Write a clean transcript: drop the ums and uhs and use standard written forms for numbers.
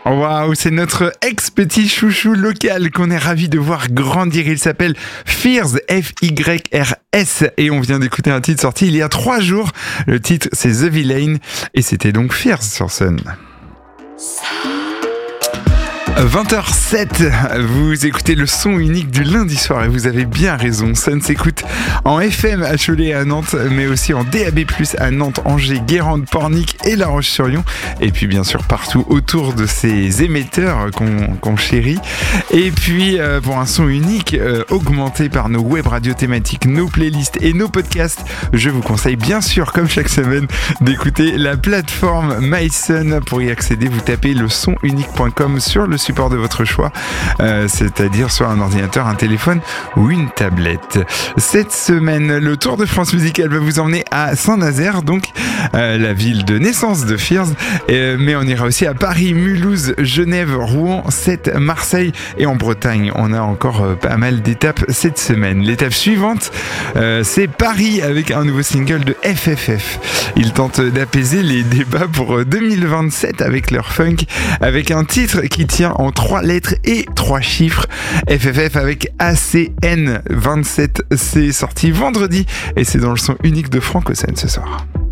Waouh, c'est notre ex-petit chouchou local qu'on est ravi de voir grandir. Il s'appelle Fears, F-Y-R-S, et on vient d'écouter un titre sorti il y a 3 jours. Le titre, c'est The Villain, et c'était donc Fears sur Sun. 20h07, vous écoutez le son unique du lundi soir et vous avez bien raison. Sun s'écoute en FM à Cholet et à Nantes, mais aussi en DAB+, à Nantes, Angers, Guérande, Pornic et La Roche-sur-Yon. Et puis bien sûr partout autour de ces émetteurs qu'on chérit. Et puis pour un son unique, augmenté par nos web radios thématiques, nos playlists et nos podcasts, je vous conseille bien sûr, comme chaque semaine, d'écouter la plateforme MySun. Pour y accéder, vous tapez le sonunique.com sur le support de votre choix, c'est-à-dire soit un ordinateur, un téléphone ou une tablette. Cette semaine, le Tour de France musical va vous emmener à Saint-Nazaire, donc la ville de naissance de Fears, mais on ira aussi à Paris, Mulhouse, Genève, Rouen, Sète, Marseille et en Bretagne. On a encore pas mal d'étapes cette semaine. L'étape suivante, c'est Paris avec un nouveau single de FFF. Ils tentent d'apaiser les débats pour 2027 avec leur funk, avec un titre qui tient en 3 lettres et 3 chiffres. FFF avec ACN27, c'est sorti vendredi et c'est dans le son unique de Franck Ocean ce soir.